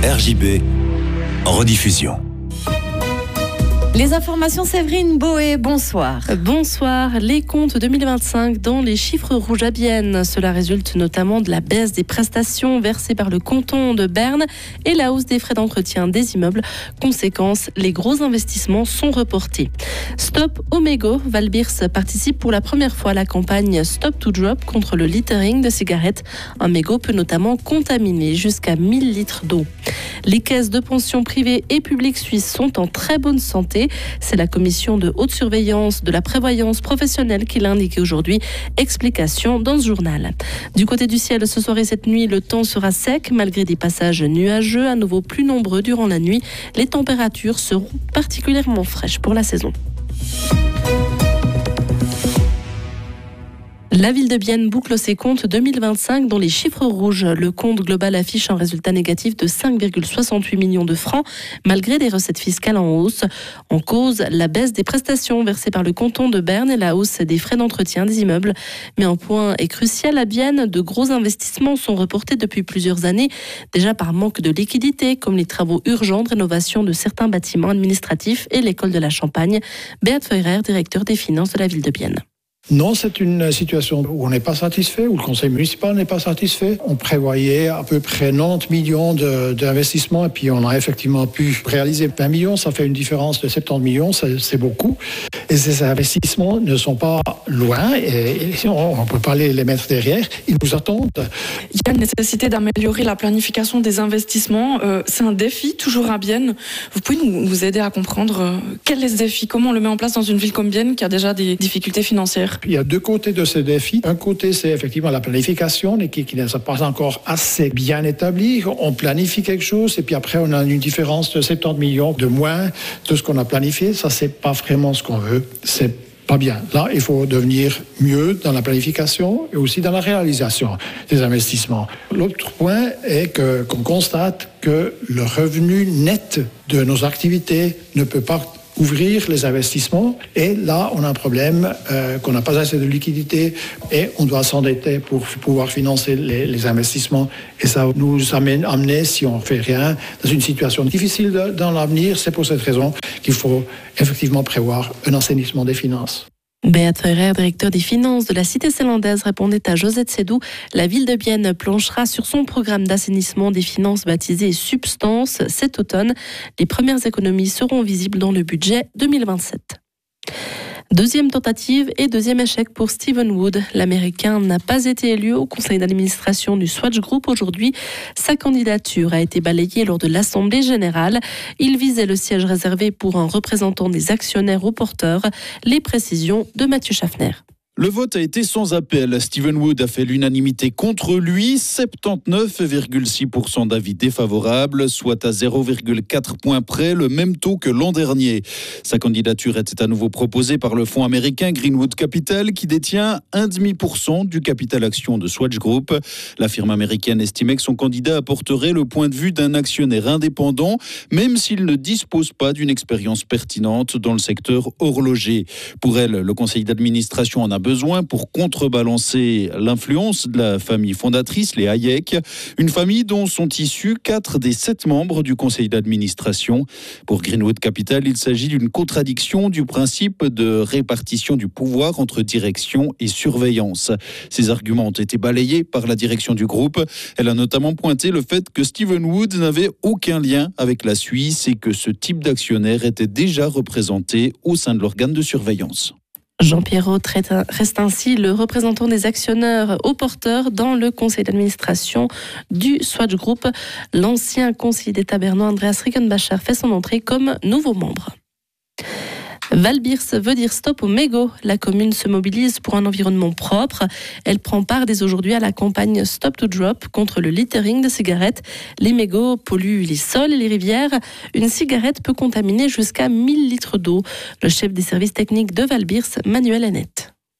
RJB, en rediffusion. Les informations, Séverine Boé, bonsoir. Bonsoir. Les comptes 2025 dans les chiffres rouges à Bienne. Cela résulte notamment de la baisse des prestations versées par le canton de Berne et la hausse des frais d'entretien des immeubles. Conséquence, les gros investissements sont reportés. Stop au mégot. Valbirs participe pour la première fois à la campagne Stop to Drop contre le littering de cigarettes. Un mégot peut notamment contaminer jusqu'à 1000 litres d'eau. Les caisses de pension privées et publiques suisses sont en très bonne santé. C'est la commission de haute surveillance de la prévoyance professionnelle qui l'a indiqué aujourd'hui. Explication dans ce journal. Du côté du ciel, ce soir et cette nuit, le temps sera sec malgré des passages nuageux, à nouveau plus nombreux durant la nuit. Les températures seront particulièrement fraîches pour la saison. La ville de Bienne boucle ses comptes 2025 dans les chiffres rouges. Le compte global affiche un résultat négatif de 5,68 millions de francs, malgré des recettes fiscales en hausse. En cause, la baisse des prestations versées par le canton de Berne et la hausse des frais d'entretien des immeubles. Mais un point est crucial à Bienne, de gros investissements sont reportés depuis plusieurs années, déjà par manque de liquidité, comme les travaux urgents de rénovation de certains bâtiments administratifs et l'école de la Champagne. Beat Feurer, directeur des finances de la ville de Bienne. Non, c'est une situation où on n'est pas satisfait, où le conseil municipal n'est pas satisfait. On prévoyait à peu près 90 millions d'investissements et puis on a effectivement pu réaliser 20 millions. Ça fait une différence de 70 millions, c'est beaucoup. Et ces investissements ne sont pas loin et on ne peut pas les mettre derrière. Ils nous attendent. Il y a une nécessité d'améliorer la planification des investissements. C'est un défi, toujours à Bienne. Vous pouvez nous aider à comprendre quel est ce défi? Comment on le met en place dans une ville comme Bienne qui a déjà des difficultés financières? Il y a deux côtés de ce défi. Un côté, c'est effectivement la planification qui n'est pas encore assez bien établie. On planifie quelque chose et puis après, on a une différence de 70 millions de moins de ce qu'on a planifié. Ça, c'est pas vraiment ce qu'on veut. C'est pas bien. Là, il faut devenir mieux dans la planification et aussi dans la réalisation des investissements. L'autre point est qu'on constate que le revenu net de nos activités ne peut pas ouvrir les investissements et là on a un problème qu'on n'a pas assez de liquidité et on doit s'endetter pour pouvoir financer les investissements et ça nous amène si on ne fait rien dans une situation difficile dans l'avenir. C'est pour cette raison qu'il faut effectivement prévoir un assainissement des finances. Beat Feurer, directeur des finances de la Cité Célandaise, répondait à Josette Sédou. La ville de Bienne planchera sur son programme d'assainissement des finances baptisé Substance cet automne. Les premières économies seront visibles dans le budget 2027. Deuxième tentative et deuxième échec pour Stephen Wood. L'Américain n'a pas été élu au conseil d'administration du Swatch Group aujourd'hui. Sa candidature a été balayée lors de l'Assemblée générale. Il visait le siège réservé pour un représentant des actionnaires au porteur. Les précisions de Mathieu Schaffner. Le vote a été sans appel. Stephen Wood a fait l'unanimité contre lui, 79,6% d'avis défavorables, soit à 0,4 points près, le même taux que l'an dernier. Sa candidature était à nouveau proposée par le fonds américain Greenwood Capital, qui détient 1,5% du capital action de Swatch Group. La firme américaine estimait que son candidat apporterait le point de vue d'un actionnaire indépendant, même s'il ne dispose pas d'une expérience pertinente dans le secteur horloger. Pour elle, le conseil d'administration en a besoin pour contrebalancer l'influence de la famille fondatrice, les Hayek, une famille dont sont issus 4 des 7 membres du conseil d'administration. Pour Greenwood Capital, il s'agit d'une contradiction du principe de répartition du pouvoir entre direction et surveillance. Ces arguments ont été balayés par la direction du groupe. Elle a notamment pointé le fait que Stephen Wood n'avait aucun lien avec la Suisse et que ce type d'actionnaire était déjà représenté au sein de l'organe de surveillance. Jean-Pierre Autre reste ainsi le représentant des actionnaires au porteur dans le conseil d'administration du Swatch Group. L'ancien conseiller d'État bernois Andreas Rickenbacher fait son entrée comme nouveau membre. Valbirs veut dire stop aux mégots. La commune se mobilise pour un environnement propre. Elle prend part dès aujourd'hui à la campagne Stop to Drop contre le littering de cigarettes. Les mégots polluent les sols et les rivières. Une cigarette peut contaminer jusqu'à 1000 litres d'eau. Le chef des services techniques de Valbirs, Manuel Annette.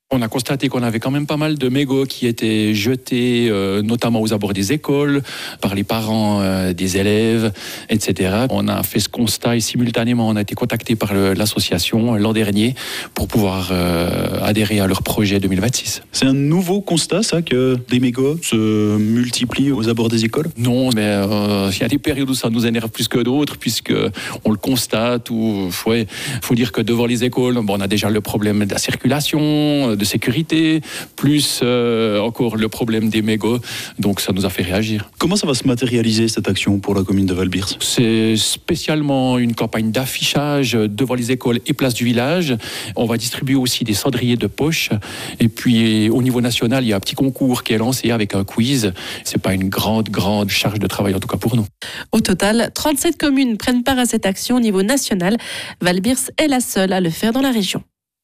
On a constaté qu'on avait quand même pas mal de mégots qui étaient jetés, notamment aux abords des écoles, par les parents des élèves, etc. On a fait ce constat et simultanément, on a été contacté par l'association l'an dernier pour pouvoir adhérer à leur projet 2026. C'est un nouveau constat, ça, que des mégots se multiplient aux abords des écoles ? Non, mais il y a des périodes où ça nous énerve plus que d'autres, puisqu'on le constate. Il faut dire que devant les écoles, on a déjà le problème de la circulation, de sécurité, plus encore le problème des mégots, donc ça nous a fait réagir. Comment ça va se matérialiser cette action pour la commune de Valbirse ? C'est spécialement une campagne d'affichage devant les écoles et places du village. On va distribuer aussi des cendriers de poche, et puis au niveau national, il y a un petit concours qui est lancé avec un quiz. C'est pas une grande charge de travail, en tout cas pour nous. Au total, 37 communes prennent part à cette action au niveau national. Valbirse est la seule à le faire dans la région.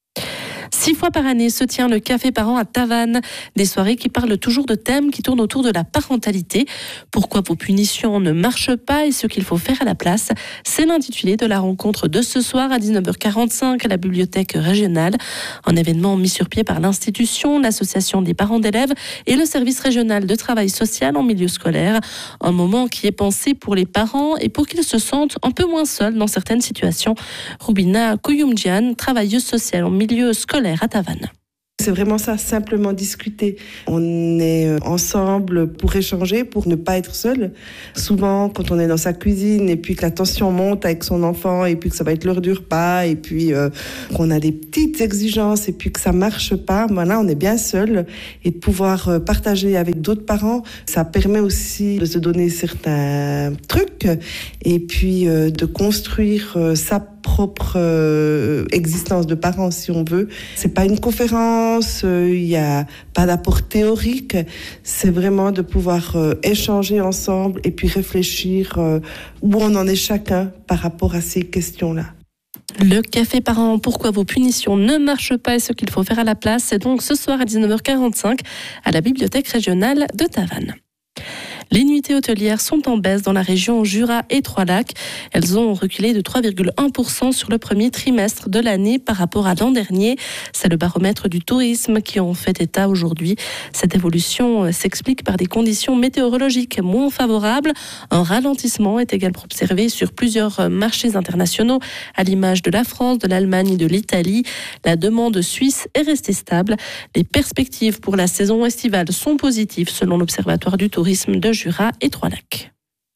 6 fois par année se tient le Café Parents à Tavannes. Des soirées qui parlent toujours de thèmes qui tournent autour de la parentalité. Pourquoi vos punitions ne marchent pas et ce qu'il faut faire à la place. C'est l'intitulé de la rencontre de ce soir à 19h45 à la bibliothèque régionale. Un événement mis sur pied par l'institution, l'association des parents d'élèves et le service régional de travail social en milieu scolaire. Un moment qui est pensé pour les parents et pour qu'ils se sentent un peu moins seuls dans certaines situations. Rubina Koyoumdjian, travailleuse sociale en milieu scolaire à Tavannes. C'est vraiment ça, simplement discuter. On est ensemble pour échanger, pour ne pas être seul. Souvent, quand on est dans sa cuisine et puis que la tension monte avec son enfant et puis que ça va être l'heure du repas et puis qu'on a des petites exigences et puis que ça marche pas, là, on est bien seul. Et de pouvoir partager avec d'autres parents, ça permet aussi de se donner certains trucs et puis de construire sa propre existence de parents, si on veut. C'est pas une conférence, il n'y a pas d'apport théorique, c'est vraiment de pouvoir échanger ensemble et puis réfléchir où on en est chacun par rapport à ces questions-là. Le Café Parents, pourquoi vos punitions ne marchent pas et ce qu'il faut faire à la place, c'est donc ce soir à 19h45 à la bibliothèque régionale de Tavannes. Les nuitées hôtelières sont en baisse dans la région Jura et Trois-Lacs. Elles ont reculé de 3,1% sur le premier trimestre de l'année par rapport à l'an dernier. C'est le baromètre du tourisme qui en fait état aujourd'hui. Cette évolution s'explique par des conditions météorologiques moins favorables. Un ralentissement est également observé sur plusieurs marchés internationaux, à l'image de la France, de l'Allemagne et de l'Italie. La demande suisse est restée stable. Les perspectives pour la saison estivale sont positives selon l'Observatoire du tourisme de Jura et Trois-Lacs.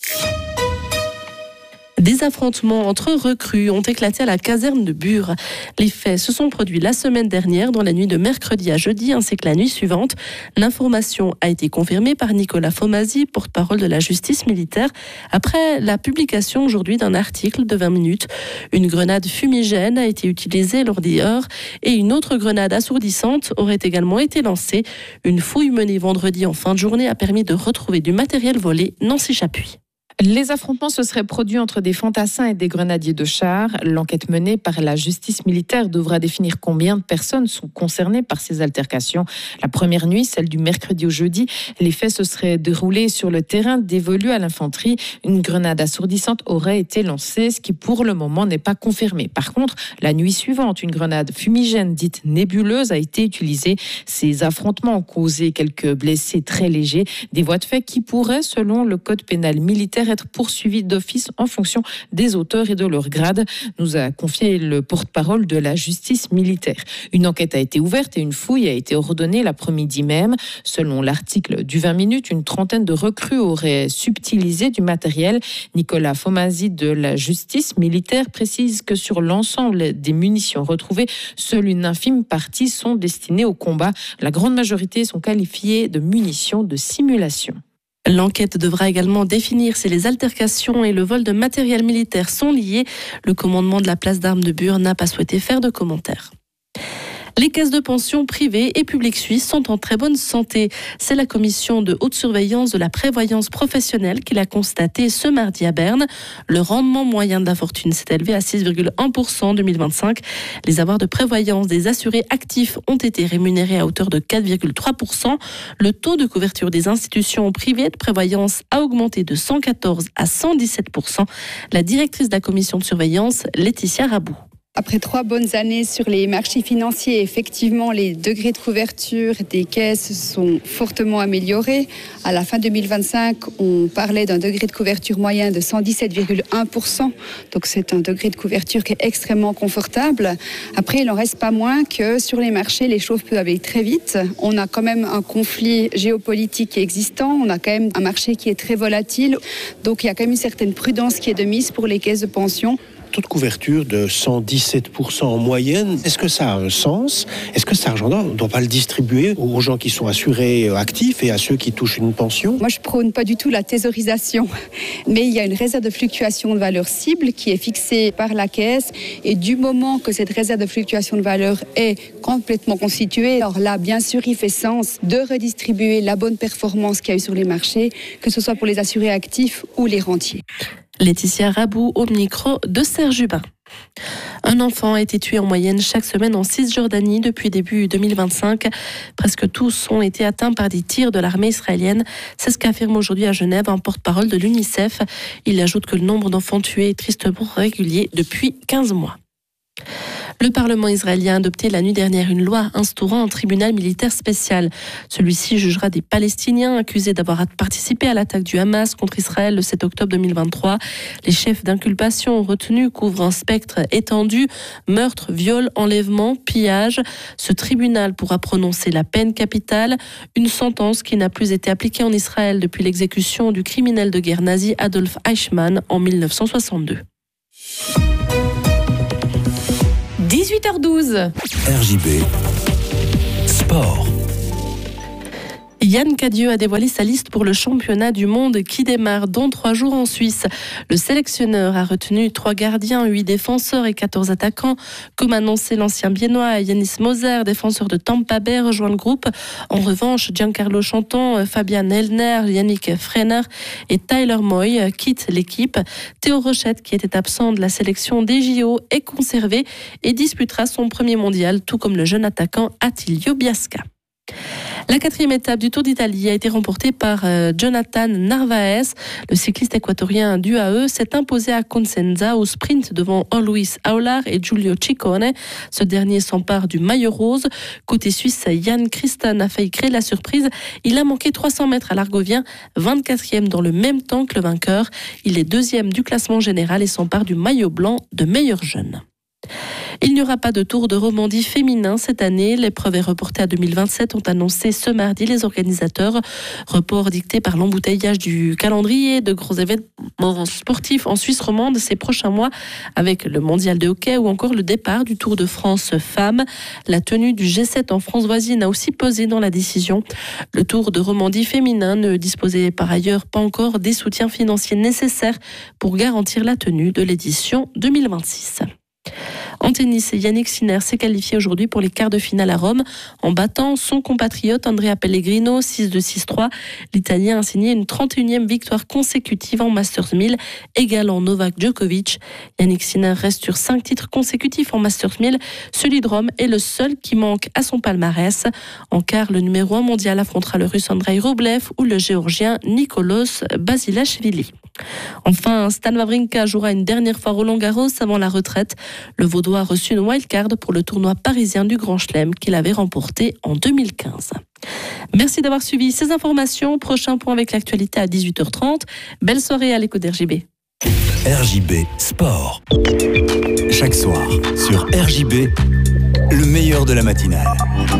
Des affrontements entre recrues ont éclaté à la caserne de Bure. Les faits se sont produits la semaine dernière, dans la nuit de mercredi à jeudi, ainsi que la nuit suivante. L'information a été confirmée par Nicolas Fomazi, porte-parole de la justice militaire, après la publication aujourd'hui d'un article de 20 minutes. Une grenade fumigène a été utilisée lors des heurts et une autre grenade assourdissante aurait également été lancée. Une fouille menée vendredi en fin de journée a permis de retrouver du matériel volé. Nancy Chapuis. Les affrontements se seraient produits entre des fantassins et des grenadiers de chars. L'enquête menée par la justice militaire devra définir combien de personnes sont concernées par ces altercations. La première nuit, celle du mercredi au jeudi, les faits se seraient déroulés sur le terrain dévolu à l'infanterie. Une grenade assourdissante aurait été lancée, ce qui pour le moment n'est pas confirmé. Par contre, la nuit suivante, une grenade fumigène dite nébuleuse a été utilisée. Ces affrontements ont causé quelques blessés très légers, des voies de fait qui pourraient, selon le code pénal militaire, être poursuivis d'office en fonction des auteurs et de leur grade, nous a confié le porte-parole de la justice militaire. Une enquête a été ouverte et une fouille a été ordonnée l'après-midi même. Selon l'article du 20 minutes, une trentaine de recrues auraient subtilisé du matériel. Nicolas Fomazi de la justice militaire précise que sur l'ensemble des munitions retrouvées, seule une infime partie sont destinées au combat. La grande majorité sont qualifiées de munitions de simulation. L'enquête devra également définir si les altercations et le vol de matériel militaire sont liés. Le commandement de la place d'armes de Bure n'a pas souhaité faire de commentaires. Les caisses de pension privées et publiques suisses sont en très bonne santé. C'est la commission de haute surveillance de la prévoyance professionnelle qui l'a constaté ce mardi à Berne. Le rendement moyen de la fortune s'est élevé à 6,1% en 2025. Les avoirs de prévoyance des assurés actifs ont été rémunérés à hauteur de 4,3%. Le taux de couverture des institutions privées de prévoyance a augmenté de 114 à 117%. La directrice de la commission de surveillance, Laetitia Rabou. Après 3 bonnes années sur les marchés financiers, effectivement, les degrés de couverture des caisses sont fortement améliorés. À la fin 2025, on parlait d'un degré de couverture moyen de 117,1%. Donc c'est un degré de couverture qui est extrêmement confortable. Après, il n'en reste pas moins que sur les marchés, les choses peuvent aller très vite. On a quand même un conflit géopolitique existant. On a quand même un marché qui est très volatile. Donc il y a quand même une certaine prudence qui est de mise pour les caisses de pension. Taux de couverture de 117% en moyenne, est-ce que ça a un sens ? Est-ce que cet argent-là, on ne doit pas le distribuer aux gens qui sont assurés actifs et à ceux qui touchent une pension ? Moi, je prône pas du tout la thésaurisation, mais il y a une réserve de fluctuation de valeur cible qui est fixée par la caisse, et du moment que cette réserve de fluctuation de valeur est complètement constituée, alors là, bien sûr, il fait sens de redistribuer la bonne performance qu'il y a eu sur les marchés, que ce soit pour les assurés actifs ou les rentiers. Laetitia Rabou au micro de Serge Hubin. Un enfant a été tué en moyenne chaque semaine en Cisjordanie depuis début 2025. Presque tous ont été atteints par des tirs de l'armée israélienne. C'est ce qu'affirme aujourd'hui à Genève un porte-parole de l'UNICEF. Il ajoute que le nombre d'enfants tués est tristement régulier depuis 15 mois. Le Parlement israélien a adopté la nuit dernière une loi instaurant un tribunal militaire spécial. Celui-ci jugera des Palestiniens accusés d'avoir participé à l'attaque du Hamas contre Israël le 7 octobre 2023. Les chefs d'inculpation retenus couvrent un spectre étendu: meurtre, viol, enlèvement, pillage. Ce tribunal pourra prononcer la peine capitale, une sentence qui n'a plus été appliquée en Israël depuis l'exécution du criminel de guerre nazi Adolf Eichmann en 1962. 18h12. RJB Sport. Yann Cadieux a dévoilé sa liste pour le championnat du monde qui démarre dans 3 jours en Suisse. Le sélectionneur a retenu 3 gardiens, 8 défenseurs et 14 attaquants. Comme annoncé, l'ancien biennois Yannis Moser, défenseur de Tampa Bay, rejoint le groupe. En revanche, Giancarlo Chanton, Fabian Hellner, Yannick Freiner et Tyler Moy quittent l'équipe. Théo Rochette, qui était absent de la sélection des JO, est conservé et disputera son premier mondial, tout comme le jeune attaquant Attilio Biasca. La 4e étape du Tour d'Italie a été remportée par Jonathan Narvaez. Le cycliste équatorien d'UAE s'est imposé à Cosenza au sprint devant Luis Aular et Giulio Ciccone. Ce dernier s'empare du maillot rose. Côté suisse, Jan Christen a failli créer la surprise. Il a manqué 300 mètres à l'Argovien, 24e dans le même temps que le vainqueur. Il est 2e du classement général et s'empare du maillot blanc de meilleur jeune. Il n'y aura pas de Tour de Romandie féminin cette année. L'épreuve est reportée à 2027, ont annoncé ce mardi les organisateurs. Report dicté par l'embouteillage du calendrier de gros événements sportifs en Suisse romande ces prochains mois, avec le mondial de hockey ou encore le départ du Tour de France femmes. La tenue du G7 en France voisine a aussi pesé dans la décision. Le Tour de Romandie féminin ne disposait par ailleurs pas encore des soutiens financiers nécessaires pour garantir la tenue de l'édition 2026. En tennis, Yannick Sinner s'est qualifié aujourd'hui pour les quarts de finale à Rome en battant son compatriote Andrea Pellegrino 6-2, 6-3. L'Italien a signé une 31e victoire consécutive en Masters 1000, égalant Novak Djokovic. Yannick Sinner reste sur 5 titres consécutifs en Masters 1000. Celui de Rome est le seul qui manque à son palmarès. En quart, le numéro 1 mondial affrontera le Russe Andrei Rublev ou le Géorgien Nicolas Basilashvili. Enfin, Stan Wawrinka jouera une dernière fois Roland-Garros avant la retraite. Le Vaudois a reçu une wildcard pour le tournoi parisien du Grand Chelem qu'il avait remporté en 2015. Merci d'avoir suivi ces informations. Prochain point avec l'actualité à 18h30. Belle soirée à l'écoute d'RJB. RJB Sport. Chaque soir sur RJB, le meilleur de la matinale.